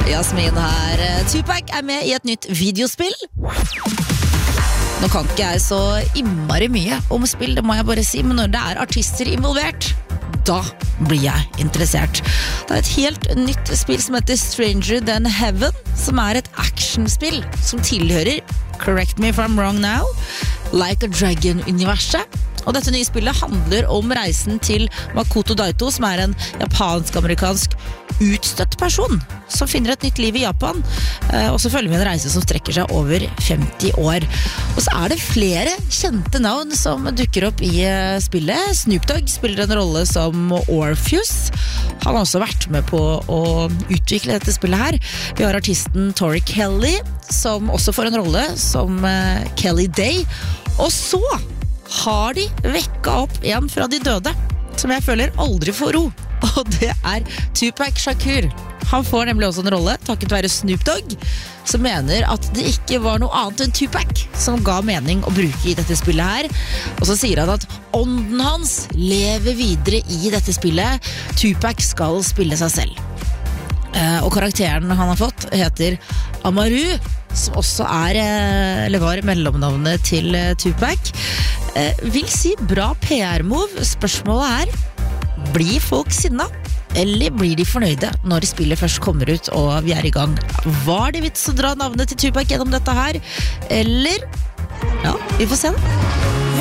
Jasmin her. Tupac med I et nytt videospill. Nå kan ikke jeg så innmari mye om spill, det må jeg bare si, men når det artister involvert, da blir jeg interessert. Det et helt nytt spill som heter Stranger Than Heaven, som et actionspill som tilhører, correct me if I'm wrong now, Like a Dragon-universet. Og dette nye spillet handler om reisen til Makoto Daito, som en japansk-amerikansk utstøtt person som finner et nytt liv I Japan. Og så følger vi en reise som strekker seg over 50 år. Og så det flere kjente navn som dukker opp I spillet. Snoop Dogg spiller en rolle som Orpheus. Han har også vært med på å utvikle dette spillet her. Vi har artisten Tori Kelly, som også får en rolle som Kelly Day. Og så har de vekket opp en fra de døde, som jeg føler aldri får ro. Og det Tupac Shakur. Han får nemlig også en rolle, takket være Snoop Dogg, som mener at det ikke var noe annet enn Tupac som ga mening å bruke I dette spillet her. Og så sier han at ånden hans lever videre I dette spillet. Tupac skal spille seg selv. Og karakteren han har fått heter Amaru, som også eller var mellomnavnet til Tupac. Vil si bra PR-move. Spørsmålet blir folk sinna? Eller blir de fornøyde når spillet først kommer ut og vi I gang? Var det vits å dra navnet til Tupac gjennom dette her? Eller? Ja, vi får se det.